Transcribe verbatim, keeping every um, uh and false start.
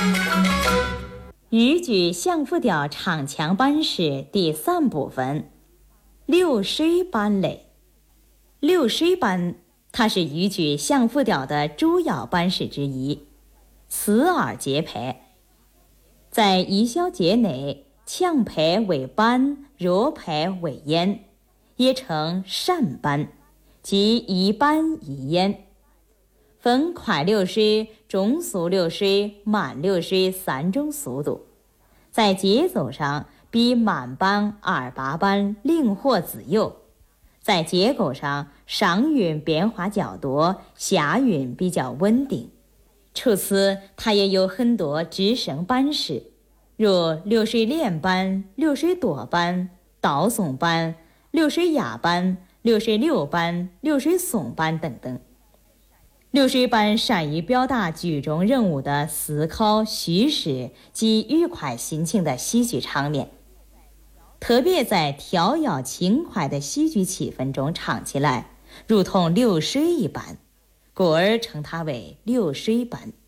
豫剧相府调唱腔班式第三部分，流水班类。流水班，它是豫剧相府调的主要班式之一，四二节拍。在一小节内，强拍为班，弱拍为咽，也称扇班，即一班一咽。分快流水、中速流水、慢流水三种速度，在节奏上比慢班、二八班灵活自由，在结构上上韵变化较多，下韵比较稳定。除此，它也有很多支声班式，如流水连班、流水舵班、倒送班、流水压班、流水溜班、流水送班等等。流水班善于表达剧中人物的思考、叙事及愉快心情的喜剧场面，特别在跳跃轻快的喜剧气氛中唱起来，如同流水一般，故而称它为流水班。